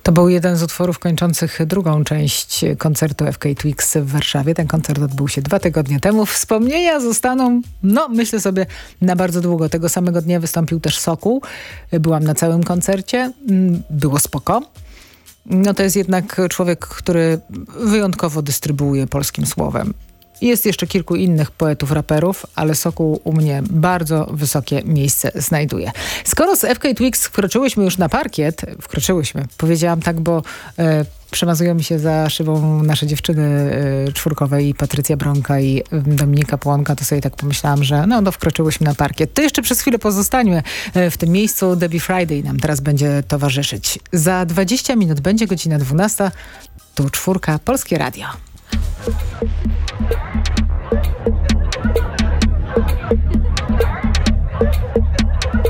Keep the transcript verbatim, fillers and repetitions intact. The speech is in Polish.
To był jeden z utworów kończących drugą część koncertu F K Twigs w Warszawie. Ten koncert odbył się dwa tygodnie temu. Wspomnienia zostaną, no myślę sobie, na bardzo długo. Tego samego dnia wystąpił też Sokół. Byłam na całym koncercie. Było spoko. No to jest jednak człowiek, który wyjątkowo dystrybuuje polskim słowem. Jest jeszcze kilku innych poetów, raperów, ale Sokół u mnie bardzo wysokie miejsce znajduje. Skoro z F K Twigs wkroczyłyśmy już na parkiet, wkroczyłyśmy, powiedziałam tak, bo e, przemazują mi się za szybą nasze dziewczyny e, czwórkowe i Patrycja Bronka i Dominika Płonka, to sobie tak pomyślałam, że no, no wkroczyłyśmy na parkiet. To jeszcze przez chwilę pozostańmy e, w tym miejscu. Debbie Friday nam teraz będzie towarzyszyć. Za dwadzieścia minut będzie godzina dwunasta. Tu czwórka, Polskie Radio.